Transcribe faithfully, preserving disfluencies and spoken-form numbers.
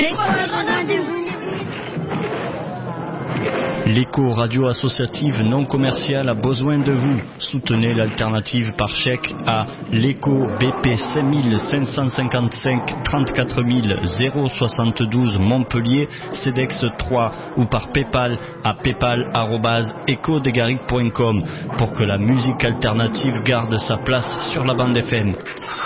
L'écho radio associative non commerciale a besoin de vous. Soutenez l'alternative par chèque à l'écho B P cinq cinq cent cinquante-cinq trente-quatre mille soixante-douze Montpellier, CEDEX trois ou par Paypal à paypal arobase echo degaric point com pour que la musique alternative garde sa place sur la bande F M.